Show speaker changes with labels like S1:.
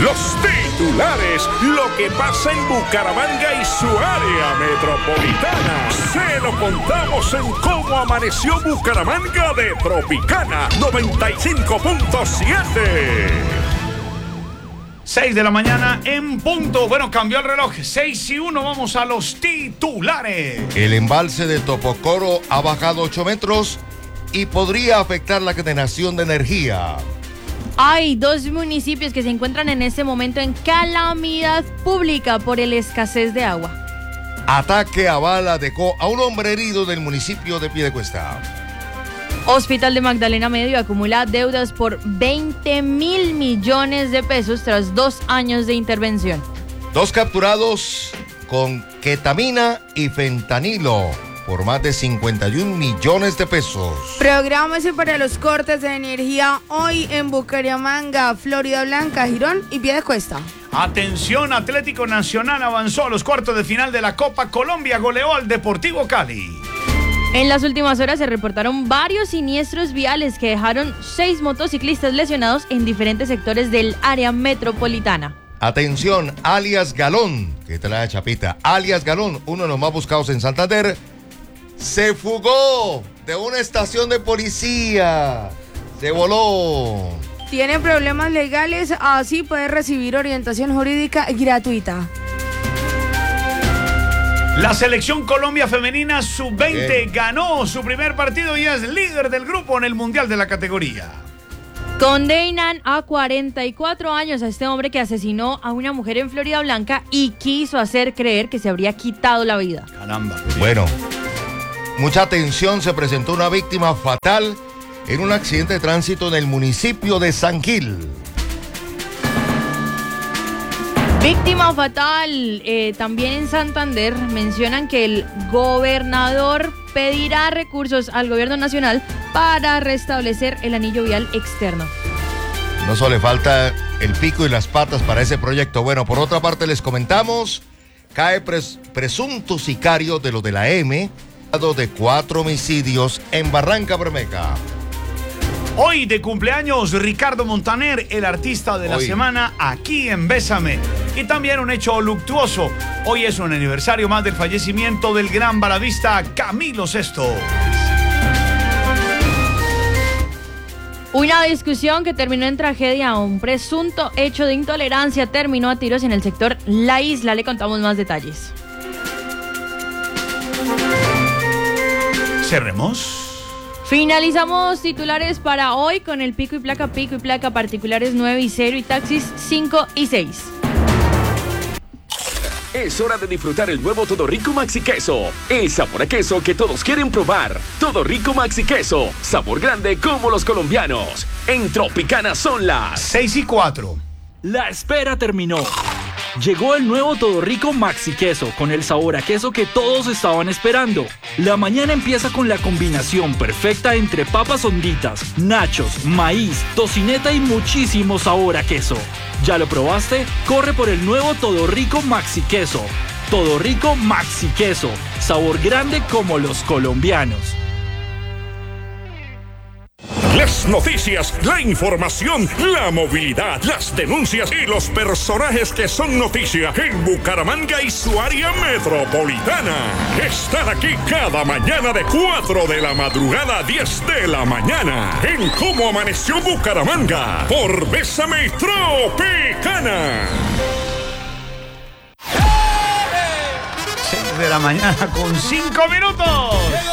S1: Los titulares, lo que pasa en Bucaramanga y su área metropolitana. Se lo contamos en Cómo Amaneció Bucaramanga de Tropicana 95.7.
S2: 6 de la mañana en punto. Bueno, cambió el reloj. 6:01. Vamos a los titulares.
S3: El embalse de Topocoro ha bajado 8 metros y podría afectar la generación de energía.
S4: Hay 2 municipios que se encuentran en este momento en calamidad pública por la escasez de agua.
S3: Ataque a bala dejó a un hombre herido del municipio de Piedecuesta.
S4: Hospital de Magdalena Medio acumula deudas por 20.000 millones de pesos tras 2 años de intervención.
S3: 2 capturados con ketamina y fentanilo por más de 51 millones de pesos.
S5: Prográmese para los cortes de energía hoy en Bucaramanga, Florida Blanca, Girón y Piedecuesta.
S2: Atención, Atlético Nacional avanzó a los cuartos de final de la Copa Colombia, goleó al Deportivo Cali.
S4: En las últimas horas se reportaron varios siniestros viales que dejaron 6 motociclistas lesionados en diferentes sectores del área metropolitana.
S3: Atención, alias Galón, que trae Chapita, alias Galón, uno de los más buscados en Santander, se fugó de una estación de policía, se voló.
S5: Tiene problemas legales, así puede recibir orientación jurídica gratuita.
S2: La selección Colombia femenina sub-20 ganó su primer partido y es líder del grupo en el Mundial de la categoría.
S4: Condenan a 44 años a este hombre que asesinó a una mujer en Florida Blanca y quiso hacer creer que se habría quitado la vida.
S2: Caramba.
S3: Bueno, mucha atención, se presentó una víctima fatal en un accidente de tránsito en el municipio de San Gil.
S4: Víctima fatal, también en Santander mencionan que el gobernador pedirá recursos al gobierno nacional para restablecer el anillo vial externo.
S3: No solo le falta el pico y las patas para ese proyecto. Bueno, por otra parte les comentamos, cae presunto sicario de lo de la M, de 4 homicidios en Barranca Bermeja.
S2: Hoy de cumpleaños Ricardo Montaner, el artista de la semana aquí en Bésame. Y también un hecho luctuoso. Hoy es un aniversario más del fallecimiento del gran baladista Camilo Sesto.
S4: Una discusión que terminó en tragedia, un presunto hecho de intolerancia terminó a tiros en el sector La Isla. Le contamos más detalles.
S2: Cerremos.
S4: Finalizamos titulares para hoy con el pico y placa particulares 9 y 0 y taxis 5 y 6.
S6: Es hora de disfrutar el nuevo Todo Rico Maxi Queso. El sabor a queso que todos quieren probar. Todo Rico Maxi Queso. Sabor grande como los colombianos. En Tropicana son las
S2: 6:04.
S7: La espera terminó. Llegó el nuevo Todo Rico Maxi Queso con el sabor a queso que todos estaban esperando. La mañana empieza con la combinación perfecta entre papas honditas, nachos, maíz, tocineta y muchísimo sabor a queso. ¿Ya lo probaste? Corre por el nuevo Todo Rico Maxi Queso. Todo Rico Maxi Queso. Sabor grande como los colombianos.
S1: Las noticias, la información, la movilidad, las denuncias y los personajes que son noticia en Bucaramanga y su área metropolitana. Están aquí cada mañana de 4 de la madrugada a 10 de la mañana en Cómo Amaneció Bucaramanga por Bésame Tropicana.
S2: 6 de la mañana con 5 minutos.